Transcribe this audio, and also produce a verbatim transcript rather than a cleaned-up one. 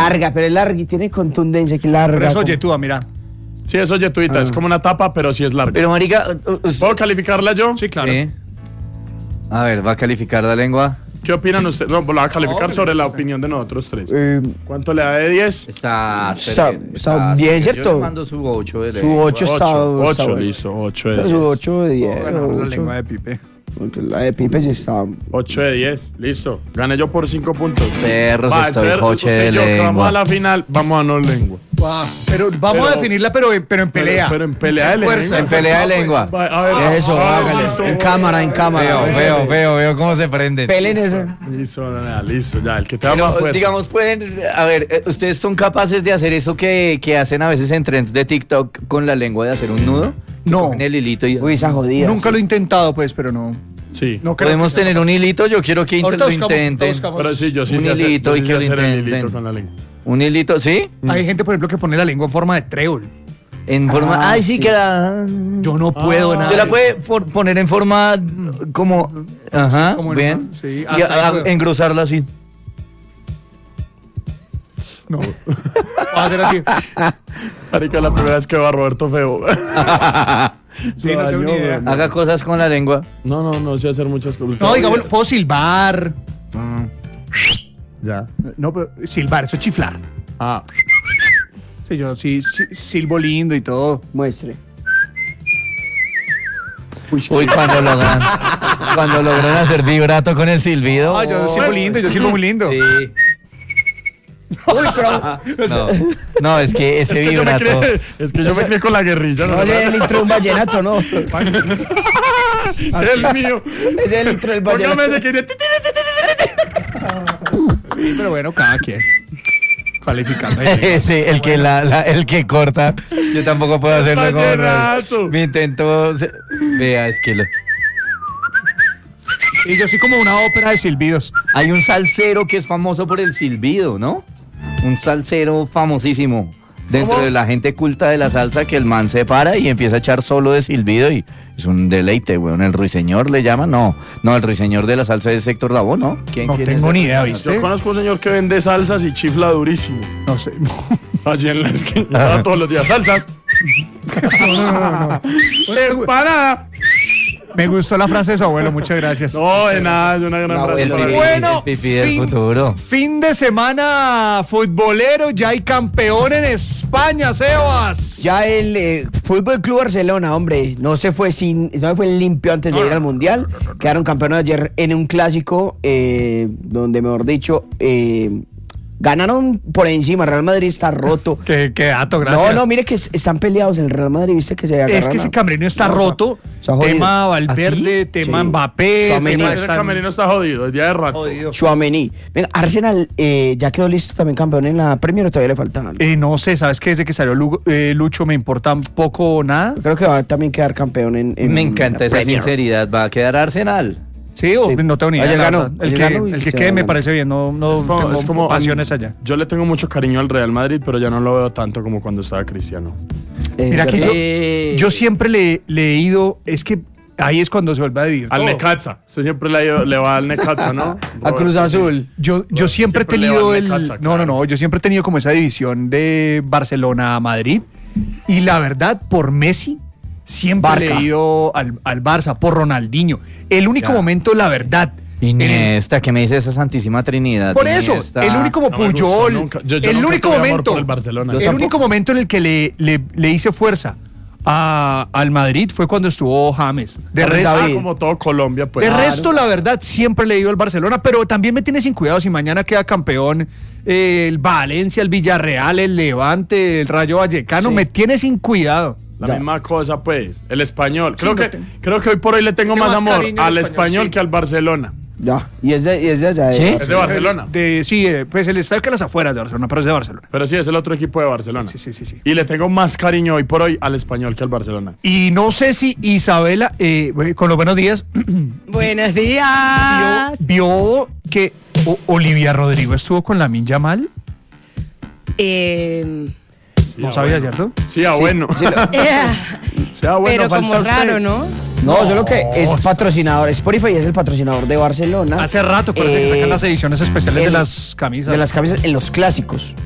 larga, pero es larga y tiene contundencia, que larga. Pero es como... oyetuda, mira. Sí, es oyetuita, ah. es como una tapa, pero sí es larga. Pero marica, uh, uh, ¿puedo calificarla yo? Sí, claro. Sí. A ver, ¿va a calificar la lengua? ¿Qué opinan ustedes? No, la va a calificar no, sobre la opinión de nosotros tres. Eh, ¿Cuánto le da de diez? Está, está, está, está bien, ¿cierto? Yo le mando su ocho de Su ocho está... ocho, listo, ocho de diez. Su ocho de diez. La lengua de Pipe. Porque la de Pipe sí está... ocho de diez, listo. Gané yo por cinco puntos. Perros, va, estoy coche de yo, lengua. Vamos a la final, vamos a no lengua. Wow. Pero vamos pero, a definirla, pero, pero en pelea. Pero, pero en pelea de lengua. En pelea de lengua. Va, a ver, eso, ah, hágale. Eso, en cámara, en cámara. Veo, veo, veo, veo cómo se prenden. Pelen eso. Listo, nada, listo, ya, el que te va pero, más fuerza. Digamos, pueden, a ver, ¿ustedes son capaces de hacer eso que, que hacen a veces en trends de TikTok con la lengua de hacer un nudo? No. En el hilito y... Uy, esa jodida. Nunca sí. lo he intentado, pues, pero no. Sí. No podemos tener capaz. un hilito, yo quiero que lo intenten. Pero sí, yo sí un sé hilito hacer, y que lo hacer intenten. El hilito con la lengua. Un hilito, ¿sí? Mm. Hay gente, por ejemplo, que pone la lengua en forma de trébol. En forma, ah, ay, sí, sí que la... Yo no puedo ah, nada. Se la puede for, poner en forma como, ajá, como bien. En, sí, y a, a, engrosarla así. No. Va a hacer así. Marica, la primera vez que va Roberto Feo. Sí, no, no sé ni idea. Haga cosas con la lengua. No, no, no sé hacer muchas cosas. No, digamos, puedo silbar. Mm. Ya. No, pero silbar, eso es chiflar. Ah. Sí, yo sí, sí silbo lindo y todo. Muestre. Uy, Uy cuando logran cuando logran hacer vibrato con el silbido. Ah, yo silbo lindo, yo silbo muy lindo. Sí. Uy, pero... No, no, es que ese es que vibrato... Yo me crié, es que yo me crié con la guerrilla. No, ese es el intro de un vallenato, ¿no? Es el mío. Ese es el intro del vallenato. Póngame ese que... Sí, pero bueno, cada quien. Calificando. Sí, el que, la, la, el que corta. Yo tampoco puedo hacerlo como... Me intento... Vea, es que lo... Y yo soy como una ópera de silbidos. Hay un salsero que es famoso por el silbido, ¿no? Un salsero famosísimo dentro ¿Cómo? de la gente culta de la salsa, que el man se para y empieza a echar solo de silbido y es un deleite, weón. ¿El ruiseñor le llama? No, no, el ruiseñor de la salsa es Héctor Lavoe, ¿no? ¿Quién, no quién tengo ni idea, ¿viste? Yo conozco un señor que vende salsas y chifla durísimo. No sé. Allí en la esquina, todos los días salsas. No, no, no, no. ¡Separada! Me gustó la frase de su abuelo, muchas gracias. No, de nada, es una gran frase. El pipí, bueno, el pipí del fin, futuro. Fin de semana futbolero, ya hay campeón en España, Sebas. Ya el eh, Fútbol Club Barcelona, hombre, no se fue sin, no se fue limpio antes de ir al Mundial. Quedaron campeones ayer en un clásico, eh, donde mejor dicho, eh, ganaron por encima. Real Madrid está roto. qué, qué dato, gracias. No, no, mire que están peleados. El Real Madrid, viste que se agarran. Es que ese camerino está no, roto. Se ha tema Valverde, ¿Ah, sí? tema sí. Mbappé. Chouameni. Tema ese camerino está jodido, el día de rato. Chouameni. Venga, Arsenal eh, ya quedó listo también campeón en la Premier, o todavía le falta algo. Eh, no sé, ¿sabes qué? Desde que salió Lu, eh, Lucho me importa poco o nada. Creo que va a también quedar campeón en, en Me encanta esa Premier. Sinceridad. ¿Va a quedar Arsenal? Sí, o sí. No tengo ni idea. Ganó, el que, ganó el que quede me parece bien, no, no es como, tengo es como, pasiones allá. Yo le tengo mucho cariño al Real Madrid, pero ya no lo veo tanto como cuando estaba Cristiano. Eh, Mira que yo, yo siempre le, le he ido, es que ahí es cuando se vuelve a vivir Al todo. Necaxa, usted siempre le, ido, le va al Necaxa, ¿no? A Cruz Azul. Yo, yo siempre, siempre he tenido el... Necaxa, no, claro. no, no, yo siempre he tenido como esa división de Barcelona-Madrid y la verdad, por Messi... Siempre Barca. le he ido al, al Barça, por Ronaldinho. El único ya. momento, la verdad... Iniesta, el... que me dice esa santísima trinidad. Por eso, Iniesta. el único como no Puyol, yo, yo el único momento, el, Barcelona. el único momento en el que le, le, le hice fuerza a, al Madrid fue cuando estuvo James. De resto, ah, como todo Colombia, pues. De claro. resto, la verdad, siempre le he ido al Barcelona, pero también me tiene sin cuidado si mañana queda campeón eh, el Valencia, el Villarreal, el Levante, el Rayo Vallecano, sí. Me tiene sin cuidado. La ya. misma cosa, pues. El Español. Creo, sí, que, te... creo que hoy por hoy le tengo más, más amor al español, español sí. que al Barcelona. Ya, y es de, y es de allá. ¿Sí? Es de Barcelona. De, de, sí, pues el estadio que las afueras de Barcelona, pero es de Barcelona. Pero sí, es el otro equipo de Barcelona. Sí, sí, sí, sí. Y le tengo más cariño hoy por hoy al español que al Barcelona. Y no sé si Isabela, eh, con los buenos días. Buenos días. Vio, vio que o, Olivia Rodrigo estuvo con Lamine Yamal. Eh... No sabía, bueno. ¿Cierto? Sí, ah, sí. bueno. Sí, lo... yeah. sí, ah, bueno. Pero como raro, ¿no? No, solo que es patrocinador. Spotify es el patrocinador de Barcelona. Hace rato, pero eh, que sacan las ediciones especiales el, de las camisas. De las camisas en los clásicos.